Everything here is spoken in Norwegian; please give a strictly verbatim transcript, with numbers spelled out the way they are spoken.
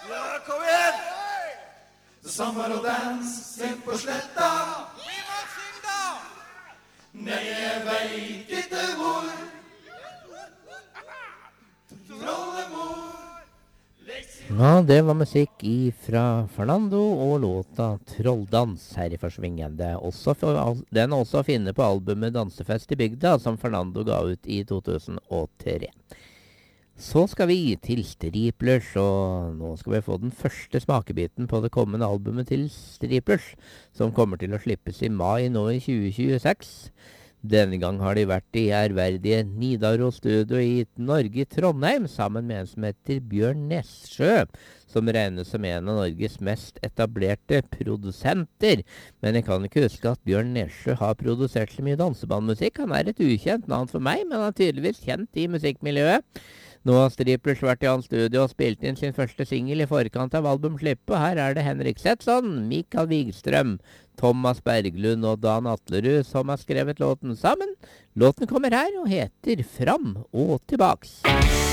Ja, kom igjen! Sommer og dans inn på sletta. Vi må synge da! Nei, jeg vet ikke hvor. Trollemor. Ja, det var musikk fra Fernando og låta Trolldans her i Forsvingende. Også for, den er også å finne på albumet Dansefest i bygda, som Fernando ga ut i to tusen og tre. Så skal vi til Striplers, og nå skal vi få den første smakebiten på det kommende albumet til Striplers, som kommer til å slippes i mai nå i tjue tjueseks. Denne gang har de vært i ærverdige Nidaros Studio i Norge, Trondheim, sammen med en som heter Bjørn Nessjø, som regnes som en av Norges mest etablerte produsenter. Men jeg kan ikke huske at Bjørn Nessjø har produsert så mye dansebandmusikk. Han er et ukjent navn for meg, men han er tydeligvis kjent i musikkmiljøet. Nå har Striplers vært i hans studio og spilt inn sin første single i forkant av albumslippet, og her er det Henrik Setsson, Mikael Wigstrøm, Thomas Berglund og Dan Atlerud som har skrevet låten sammen. Låten kommer her og heter Fram og tilbaks.